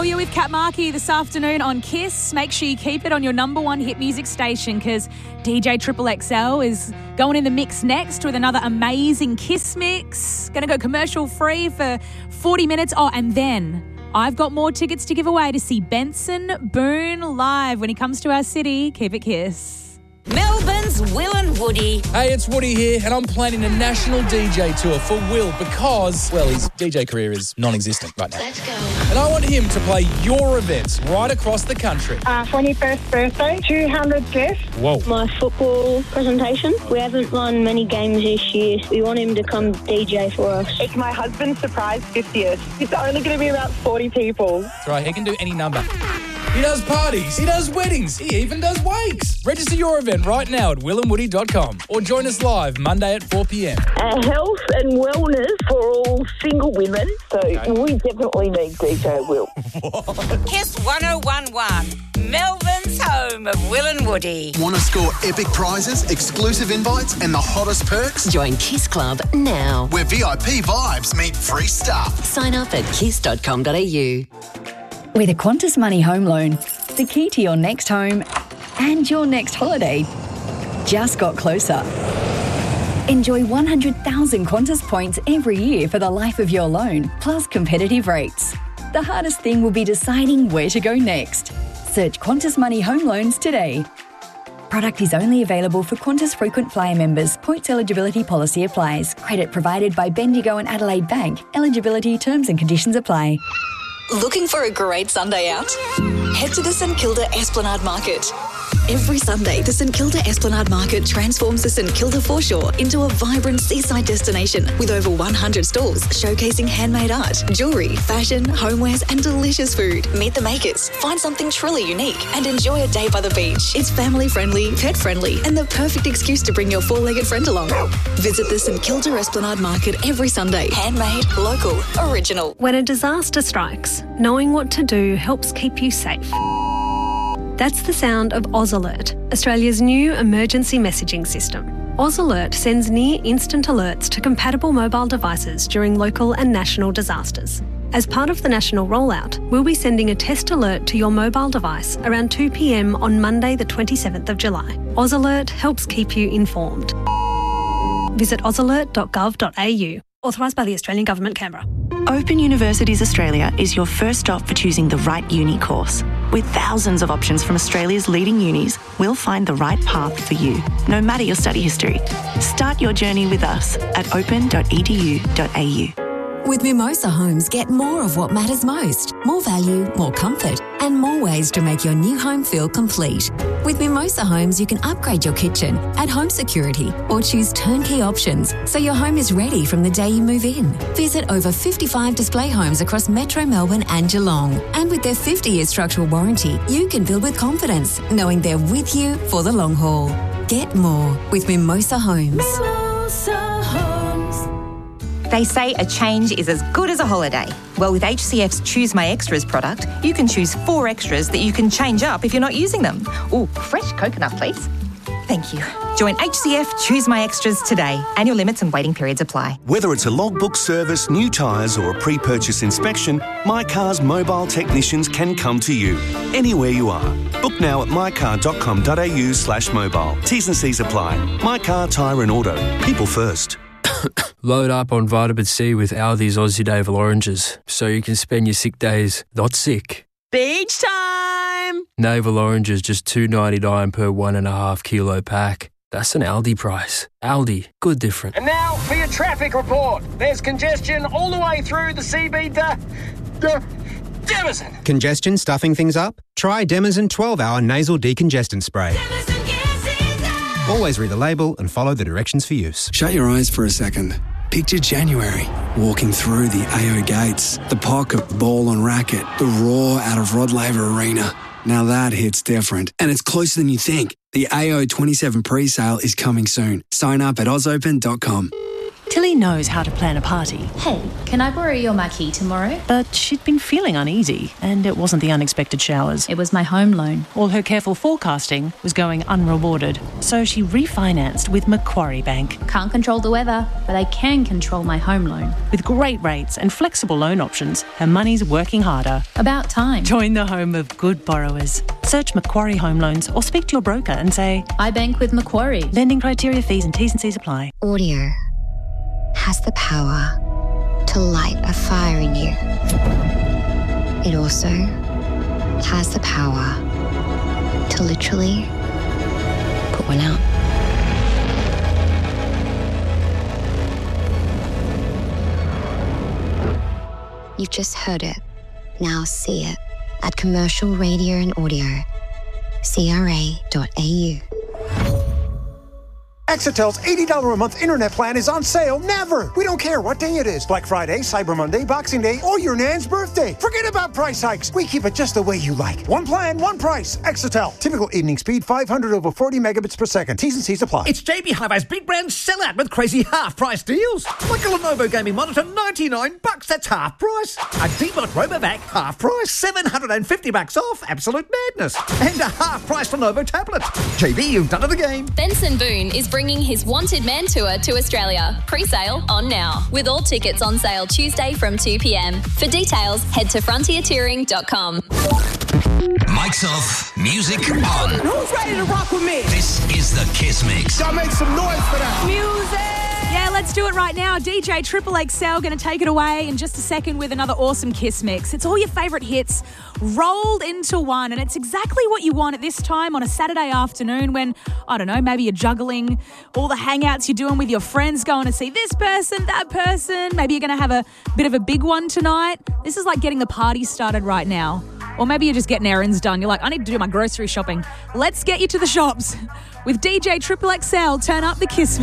you're with Kat Markey this afternoon on Kiss. Make sure you keep it on your number one hit music station because DJ Triple XL is going in the mix next with another amazing Kiss mix. Going to go commercial free for 40 minutes. Oh, and then I've got more tickets to give away to see Benson Boone live when he comes to our city. Keep it Kiss. Melbourne's Will and Woody. Hey, it's Woody here, and I'm planning a national DJ tour for Will because, well, his DJ career is non-existent right now. Let's go. And I want him to play your events right across the country. 21st birthday, 200 guests. Whoa. My football presentation. We haven't won many games this year. We want him to come DJ for us. It's my husband's surprise 50th. It's only going to be about 40 people. That's right, he can do any number. He does parties, he does weddings, he even does wakes. Register your event right now at willandwoody.com or join us live Monday at 4 p.m. Health and wellness for all single women. So we definitely need DJ Will. Kiss 1011. Melbourne's home of Will and Woody. Want to score epic prizes, exclusive invites and the hottest perks? Join Kiss Club now. Where VIP vibes meet free stuff. Sign up at kiss.com.au. With a Qantas Money Home Loan, the key to your next home and your next holiday just got closer. Enjoy 100,000 Qantas points every year for the life of your loan, plus competitive rates. The hardest thing will be deciding where to go next. Search Qantas Money Home Loans today. Product is only available for Qantas frequent flyer members. Points eligibility policy applies. Credit provided by Bendigo and Adelaide Bank. Eligibility terms and conditions apply. Looking for a great Sunday out? Head to the St Kilda Esplanade Market. Every Sunday, the St Kilda Esplanade Market transforms the St Kilda foreshore into a vibrant seaside destination with over 100 stalls showcasing handmade art, jewellery, fashion, homewares and delicious food. Meet the makers, find something truly unique and enjoy a day by the beach. It's family friendly, pet friendly and the perfect excuse to bring your four-legged friend along. Visit the St Kilda Esplanade Market every Sunday. Handmade, local, original. When a disaster strikes, knowing what to do helps keep you safe. That's the sound of Oz Alert, Australia's new emergency messaging system. Oz Alert sends near-instant alerts to compatible mobile devices during local and national disasters. As part of the national rollout, we'll be sending a test alert to your mobile device around 2 p.m. on Monday the 27th of July. Oz Alert helps keep you informed. Visit ozalert.gov.au. Authorised by the Australian Government, Canberra. Open Universities Australia is your first stop for choosing the right uni course. With thousands of options from Australia's leading unis, we'll find the right path for you, no matter your study history. Start your journey with us at open.edu.au. With Mimosa Homes, get more of what matters most. More value, more comfort, and more ways to make your new home feel complete. With Mimosa Homes, you can upgrade your kitchen, add home security, or choose turnkey options so your home is ready from the day you move in. Visit over 55 display homes across Metro Melbourne and Geelong. And with their 50-year structural warranty, you can build with confidence, knowing they're with you for the long haul. Get more with Mimosa Homes. Mimosa Homes. They say a change is as good as a holiday. Well, with HCF's Choose My Extras product, you can choose 4 extras that you can change up if you're not using them. Ooh, fresh coconut, please. Thank you. Join HCF Choose My Extras today. Annual limits and waiting periods apply. Whether it's a logbook service, new tyres or a pre-purchase inspection, My Car's mobile technicians can come to you, anywhere you are. Book now at mycar.com.au/mobile. T's and C's apply. My Car, Tyre and Auto. People first. Load up on vitamin C with Aldi's Aussie Navel oranges so you can spend your sick days not sick. Beach time! Navel oranges just $2.99 per 1.5 kilo pack. That's an Aldi price. Aldi, good different. And now for your traffic report. There's congestion all the way through the CB Demazin. Congestion stuffing things up? Try Demazin 12-hour nasal decongestant spray. Always read the label and follow the directions for use. Shut your eyes for a second. Picture January, walking through the AO gates, the pocket ball on racket, the roar out of Rod Laver Arena. Now that hits different, and it's closer than you think. The AO 27 pre-sale is coming soon. Sign up at ozopen.com. Tilly knows how to plan a party. Hey, can I borrow your marquee tomorrow? But she'd been feeling uneasy, and it wasn't the unexpected showers. It was my home loan. All her careful forecasting was going unrewarded, so she refinanced with Macquarie Bank. Can't control the weather, but I can control my home loan. With great rates and flexible loan options, her money's working harder. About time. Join the home of good borrowers. Search Macquarie Home Loans or speak to your broker and say, I bank with Macquarie. Lending criteria, fees and T's and C's apply. Audio has the power to light a fire in you. It also has the power to literally put one out. You've just heard it. Now see it at Commercial Radio and Audio, CRA.au. Exetel's $80 a month internet plan is on sale never. We don't care what day it is. Black Friday, Cyber Monday, Boxing Day, or your Nan's birthday. Forget about price hikes. We keep it just the way you like. One plan, one price. Exetel. Typical evening speed, 500 over 40 megabits per second. T's and C's apply. It's JB Hi-Fi's big brand sellout with crazy half-price deals. Like a Lenovo gaming monitor, $99. That's half price. A Dbot RoboVac, half price. $750 off. Absolute madness. And a half-price Lenovo tablet. JB, you've done it again. Benson Boone is bringing his Wanted Man Tour to Australia. Pre-sale on now, with all tickets on sale Tuesday from 2 p.m. For details, head to frontiertouring.com. Mics off, music on. Who's ready to rock with me? This is the Kiss Mix. Y'all make some noise for that. Music! Yeah, let's do it right now. DJ Triple XL going to take it away in just a second with another awesome Kiss Mix. It's all your favourite hits rolled into one, and it's exactly what you want at this time on a Saturday afternoon when, I don't know, maybe you're juggling all the hangouts you're doing with your friends, going to see this person, that person. Maybe you're going to have a bit of a big one tonight. This is like getting the party started right now. Or maybe you're just getting errands done. You're like, I need to do my grocery shopping. Let's get you to the shops with DJ Triple XL. Turn up the Kiss Mix.